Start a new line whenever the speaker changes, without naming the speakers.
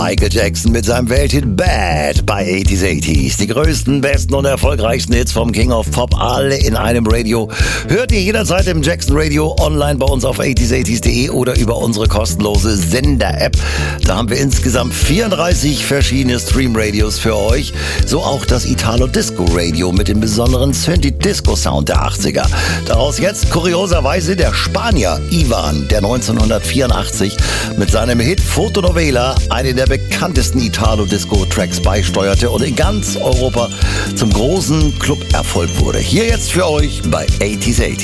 Michael Jackson mit seinem Welthit Bad bei 80s. Die größten, besten und erfolgreichsten Hits vom King of Pop, alle in einem Radio. Hört ihr jederzeit im Jackson Radio online bei uns auf 80s80s.de oder über unsere kostenlose Sender-App. Da haben wir insgesamt 34 verschiedene Stream-Radios für euch. So auch das Italo-Disco-Radio mit dem besonderen Synthi-Disco-Sound der 80er. Daraus jetzt kurioserweise der Spanier Ivan, der 1984 mit seinem Hit Fotonovela einen der bekanntesten Italo-Disco-Tracks beisteuerte und in ganz Europa zum großen Club-Erfolg wurde. Hier jetzt für euch bei 80s80s.